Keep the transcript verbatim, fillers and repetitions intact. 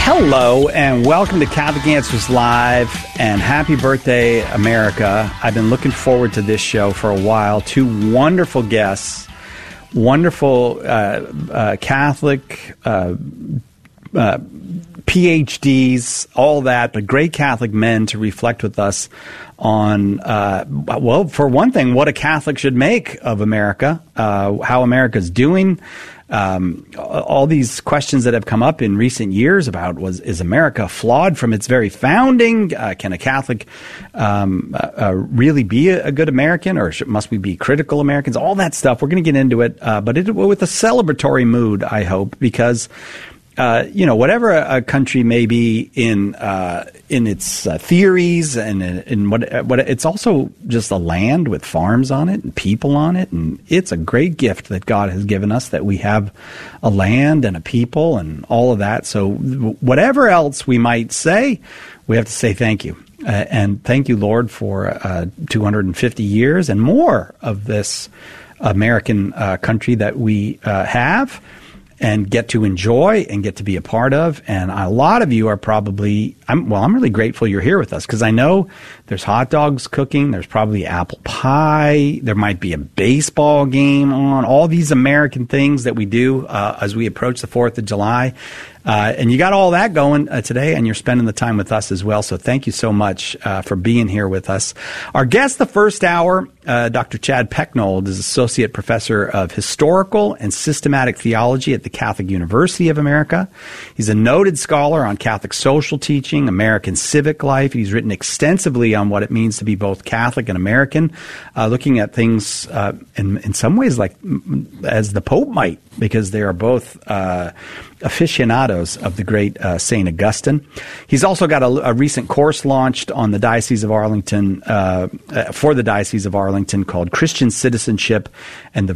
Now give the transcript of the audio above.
Hello, and welcome to Catholic Answers Live, and happy birthday, America. I've been looking forward to this show for a while. Two wonderful guests, wonderful uh, uh, Catholic uh, uh, P H Ds, all that, but great Catholic men to reflect with us on, uh, well, for one thing, what a Catholic should make of America, uh, how America's doing. Um, all these questions that have come up in recent years about was is America flawed from its very founding? Uh, can a Catholic um, uh, uh, really be a, a good American, or should, must we be critical Americans? All that stuff. We're going to get into it, uh, but it, with a celebratory mood, I hope, because uh, you know, whatever a, a country may be in uh, in its uh, theories and in what what it's also just a land with farms on it and people on it, and it's a great gift that God has given us that we have a land and a people and all of that. So whatever else we might say, we have to say thank you. Uh, and thank you, Lord, for uh, two hundred fifty years and more of this American uh, country that we uh, have and get to enjoy and get to be a part of. And a lot of you are probably, I'm, well, I'm really grateful you're here with us, because I know there's hot dogs cooking, there's probably apple pie, there might be a baseball game on, all these American things that we do uh, as we approach the fourth of July. Uh, and you got all that going uh, today, and you're spending the time with us as well. So thank you so much uh, for being here with us. Our guest the first hour, uh, Doctor Chad Pecknold, is Associate Professor of Historical and Systematic Theology at the Catholic University of America. He's a noted scholar on Catholic social teaching, American civic life. He's written extensively on what it means to be both Catholic and American, uh, looking at things uh, in, in some ways like as the Pope might, because they are both uh, aficionados of the great uh, Saint Augustine. He's also got a, a recent course launched on the Diocese of Arlington, uh, uh, for the Diocese of Arlington, called Christian Citizenship and the